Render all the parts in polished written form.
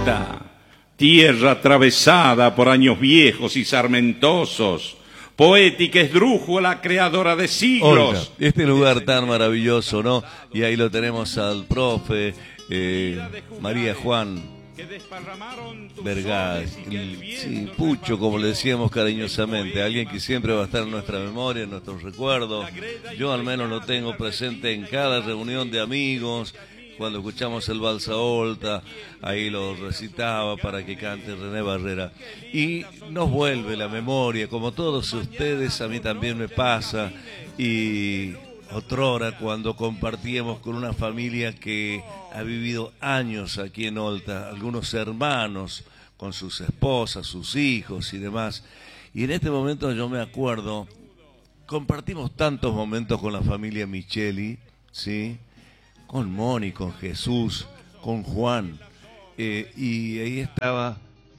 Olta, tierra atravesada por años viejos y sarmentosos, poética esdrújula, creadora de siglos. Olta, este lugar tan maravilloso, ¿no? Y ahí lo tenemos al profe María Juan Vergara, sí, Pucho, como le decíamos cariñosamente, alguien que siempre va a estar en nuestra memoria, en nuestros recuerdos. Yo al menos lo tengo presente en cada reunión de amigos. Cuando escuchamos el Vals a Olta, ahí lo recitaba para que cante René Barrera. Y nos vuelve la memoria, como todos ustedes, a mí también me pasa. Y otrora, cuando compartíamos con una familia que ha vivido años aquí en Olta, algunos hermanos con sus esposas, sus hijos y demás. Y en este momento yo me acuerdo, compartimos tantos momentos con la familia Micheli, ¿sí?, con Moni, con Jesús, con Juan, y ahí estaba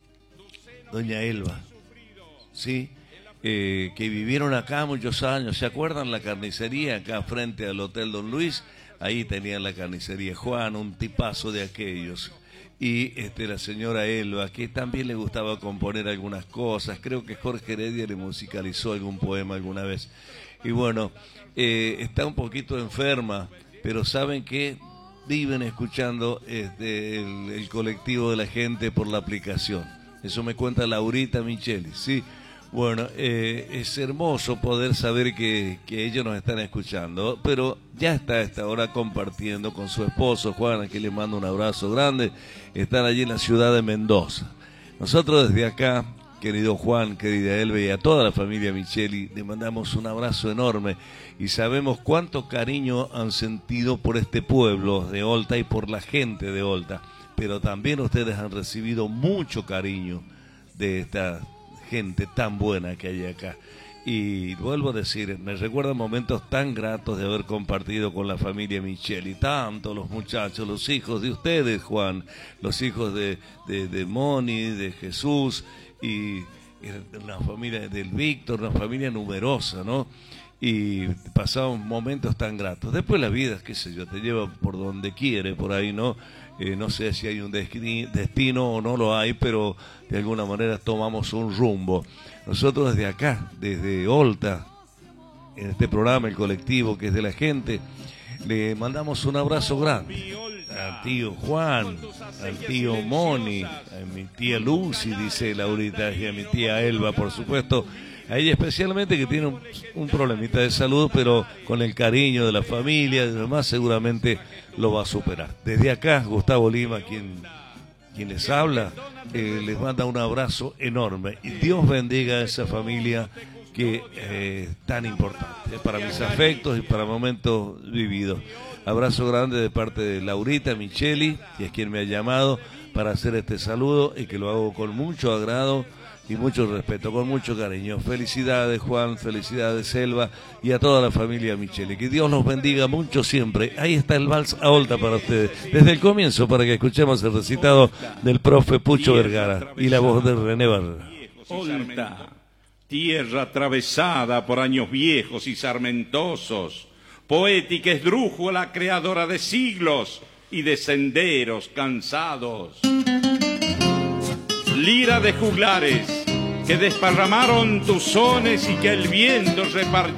doña Elba, ¿sí? Que vivieron acá muchos años. ¿Se acuerdan la carnicería acá frente al Hotel Don Luis? Ahí tenían la carnicería Juan, un tipazo de aquellos. Y la señora Elba, que también le gustaba componer algunas cosas. Creo que Jorge Heredia le musicalizó algún poema alguna vez. Y bueno, está un poquito enferma, pero saben que viven escuchando el colectivo de la gente por la aplicación. Eso me cuenta Laurita Micheli, ¿sí? Bueno, es hermoso poder saber que ellos nos están escuchando, pero ya está a esta hora compartiendo con su esposo Juan, a quien le mando un abrazo grande. Están allí en la ciudad de Mendoza. Nosotros desde acá, querido Juan, querida Elba, y a toda la familia Micheli, le mandamos un abrazo enorme y sabemos cuánto cariño han sentido por este pueblo de Olta y por la gente de Olta, pero también ustedes han recibido mucho cariño de esta gente tan buena que hay acá. Y vuelvo a decir, me recuerdan momentos tan gratos de haber compartido con la familia Micheli, tanto los muchachos, los hijos de ustedes, Juan, los hijos de Moni, de Jesús, y una familia del Víctor, una familia numerosa, ¿no? Y pasamos momentos tan gratos. Después la vida, qué sé yo, te lleva por donde quiere, por ahí, ¿no? No sé si hay un destino o no lo hay, pero de alguna manera tomamos un rumbo. Nosotros desde acá, desde Olta, en este programa, el colectivo que es de la gente, le mandamos un abrazo grande al tío Juan, al tío Moni, a mi tía Lucy, dice Laurita, y a mi tía Elba, por supuesto, a ella especialmente, que tiene un problemita de salud, pero con el cariño de la familia y demás seguramente lo va a superar. Desde acá, Gustavo Lima, quien les habla, les manda un abrazo enorme y Dios bendiga a esa familia que es tan importante para mis afectos y para momentos vividos. Abrazo grande de parte de Laurita Micheli, que es quien me ha llamado para hacer este saludo y que lo hago con mucho agrado y mucho respeto, con mucho cariño. Felicidades Juan, felicidades Elba y a toda la familia Micheli. Que Dios los bendiga mucho siempre. Ahí está el Vals a Olta para ustedes, desde el comienzo, para que escuchemos el recitado del profe Pucho Vergara y la voz de René Barrera. Olta, tierra atravesada por años viejos y sarmentosos, poética esdrújula, creadora de siglos y de senderos cansados. Lira de juglares que desparramaron tus sones y que el viento repartió.